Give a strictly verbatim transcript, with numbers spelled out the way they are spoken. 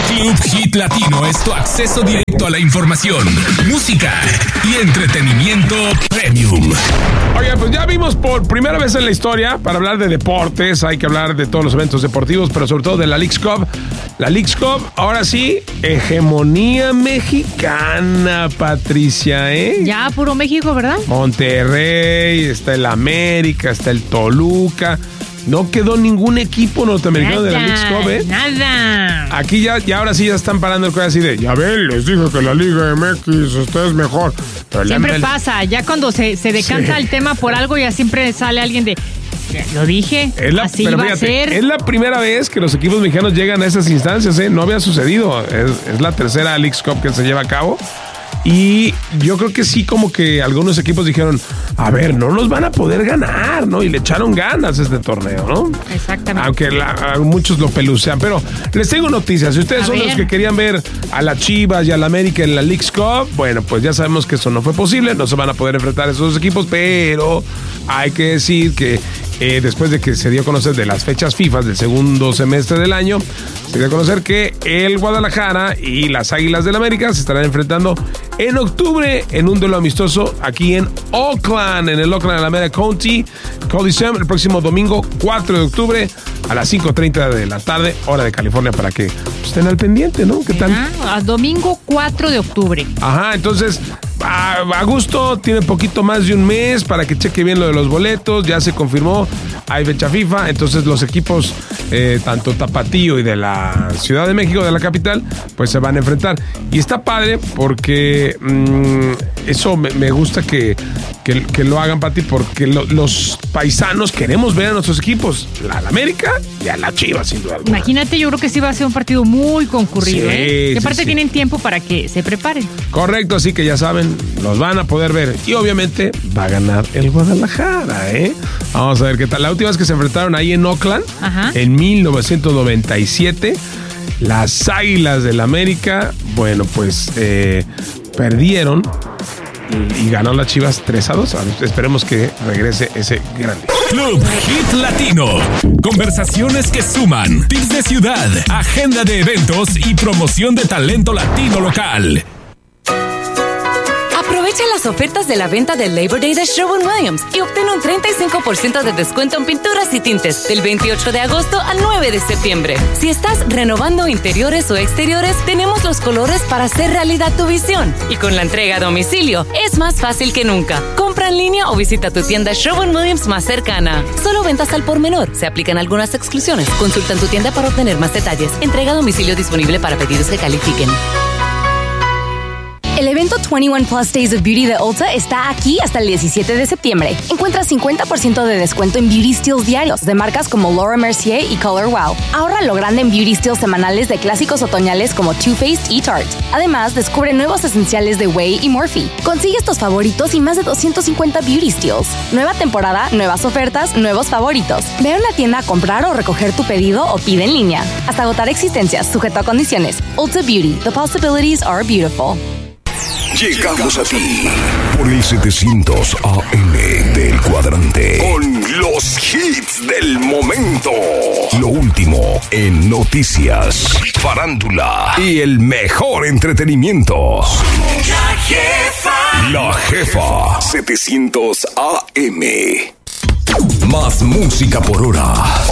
Club Hit Latino es tu acceso directo a la información, música y entretenimiento premium. Oigan, pues ya vimos por primera vez en la historia, para hablar de deportes, hay que hablar de todos los eventos deportivos, pero sobre todo de la Leagues Cup. La Leagues Cup, ahora sí, hegemonía mexicana, Patricia, ¿eh? Ya, puro México, ¿verdad? Monterrey, está el América, está el Toluca. No quedó ningún equipo norteamericano nada, de la Leagues Cup, ¿eh? Nada. Aquí ya, ya ahora sí ya están parando el cuello así de, ya ven, les dije que la Liga M X usted es mejor. Pero siempre la, pasa, ya cuando se, se decanta sí. el tema por algo, ya siempre sale alguien de, lo dije, es la, así pero va fíjate, a ser. Es la primera vez que los equipos mexicanos llegan a esas instancias, ¿eh? No había sucedido. Es, es la tercera Leagues Cup que se lleva a cabo. Y yo creo que sí, como que algunos equipos dijeron, a ver, no nos van a poder ganar, ¿no? Y le echaron ganas a este torneo, ¿no? Exactamente. Aunque la, muchos lo pelucean. Pero les tengo noticias. Si ustedes a son ver. los que querían ver a las Chivas y a la América en la Leagues Cup, bueno, pues ya sabemos que eso no fue posible. No se van a poder enfrentar a esos equipos, pero hay que decir que eh, después de que se dio a conocer de las fechas FIFA del segundo semestre del año, se dio a conocer que el Guadalajara y las Águilas del América se estarán enfrentando en octubre en un duelo amistoso aquí en Oakland, en el Oakland Alameda County Coliseum, el próximo domingo cuatro de octubre a las cinco treinta de la tarde, hora de California, para que estén al pendiente, ¿no? ¿Qué tal? Ah, domingo cuatro de octubre. Ajá, entonces a, a gusto, tiene poquito más de un mes para que cheque bien lo de los boletos, ya se confirmó, hay fecha FIFA, entonces los equipos eh, tanto Tapatío y de la Ciudad de México, de la capital, pues se van a enfrentar. Y está padre porque mmm, eso me, me gusta que, que, que lo hagan, Pati, porque lo, los paisanos queremos ver a nuestros equipos, a la América y a la Chivas, sin duda alguna. Imagínate, yo creo que sí va a ser un partido muy concurrido, Sí, ¿eh? Que sí, aparte sí. tienen tiempo para que se preparen. Correcto, así que ya saben, los van a poder ver. Y obviamente va a ganar el Guadalajara, ¿eh? Vamos a ver qué tal. La última vez que se enfrentaron ahí en Oakland, Ajá. en mil novecientos noventa y siete, las Águilas del América, bueno, pues eh, perdieron y, y ganó las Chivas tres a dos. Esperemos que regrese ese grande. Club Hit Latino. Conversaciones que suman, tips de ciudad, agenda de eventos y promoción de talento latino local. Aprovecha las ofertas de la venta del Labor Day de Sherwin-Williams y obtén un treinta y cinco por ciento de descuento en pinturas y tintes del veintiocho de agosto al nueve de septiembre. Si estás renovando interiores o exteriores, tenemos los colores para hacer realidad tu visión. Y con la entrega a domicilio, es más fácil que nunca. Compra en línea o visita tu tienda Sherwin-Williams más cercana. Solo ventas al por menor. Se aplican algunas exclusiones. Consulta en tu tienda para obtener más detalles. Entrega a domicilio disponible para pedidos que califiquen. El evento veintiuno Plus Days of Beauty de Ulta está aquí hasta el diecisiete de septiembre. Encuentra cincuenta por ciento de descuento en Beauty Steals diarios de marcas como Laura Mercier y Color Wow. Ahorra lo grande en Beauty Steals semanales de clásicos otoñales como Too Faced y Tarte. Además, descubre nuevos esenciales de Way y Morphe. Consigue estos favoritos y más de doscientos cincuenta Beauty Steals. Nueva temporada, nuevas ofertas, nuevos favoritos. Ve a una tienda a comprar o recoger tu pedido o pide en línea. Hasta agotar existencias, sujeto a condiciones. Ulta Beauty. The possibilities are beautiful. Llegamos a ti por el setecientos A M del Cuadrante con los hits del momento. Lo último en noticias, farándula y el mejor entretenimiento. La Jefa. La Jefa. setecientos A M. Más música por hora.